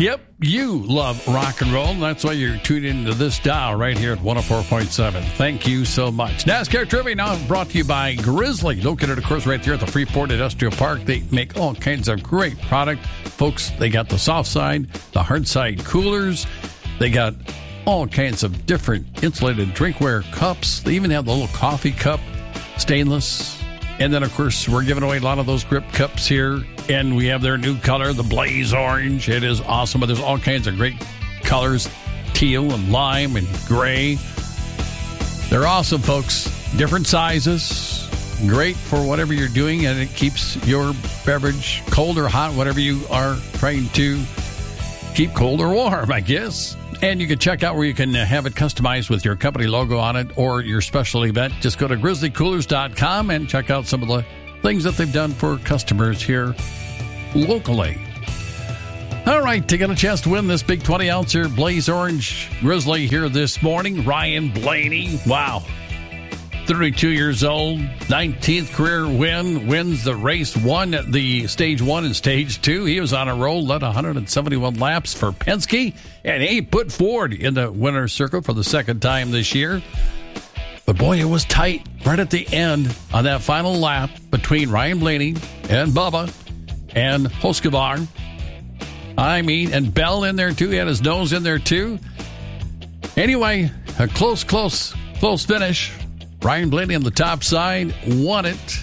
Yep, you love rock and roll, and that's why you're tuned into this dial right here at 104.7. Thank you so much. NASCAR Trivia now brought to you by Grizzly, located, of course, right there at the Freeport Industrial Park. They make all kinds of great product. Folks, they got the soft side, the hard side coolers. They got all kinds of different insulated drinkware cups. They even have the little coffee cup, stainless. And then, of course, we're giving away a lot of those grip cups here. And we have their new color, the Blaze Orange. It is awesome. But there's all kinds of great colors, teal and lime and gray. They're awesome, folks. Different sizes. Great for whatever you're doing. And it keeps your beverage cold or hot, whatever you are trying to keep cold or warm, I guess. And you can check out where you can have it customized with your company logo on it or your special event. Just go to grizzlycoolers.com and check out some of the things that they've done for customers here locally. All right, to get a chance to win this big 20-ouncer Blaze Orange Grizzly here this morning, Ryan Blaney. Wow. 32 years old, 19th career win, wins the race, won at the stage 1 and stage 2. He was on a roll, led 171 laps for Penske, and he put Ford in the winner's circle for the second time this year. But boy, it was tight right at the end on that final lap between Ryan Blaney and Bubba and Hocevar. I mean, and Bell in there too. He had his nose in there too. Anyway, a close finish. Ryan Blaney on the top side won it.